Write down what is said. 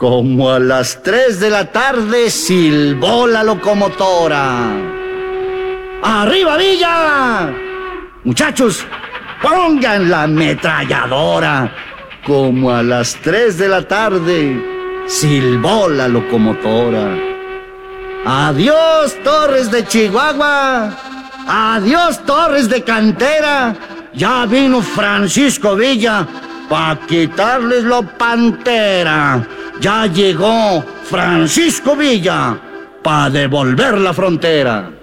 Como a las 3 de la tarde silbó la locomotora. ¡Arriba, Villa! Muchachos, pongan la ametralladora. Como a las 3 de la tarde silbó la locomotora. Adiós, Torres de Chihuahua. Adiós, Torres de Cantera. Ya vino Francisco Villa pa' quitarles lo pantera. Ya llegó Francisco Villa pa' devolver la frontera.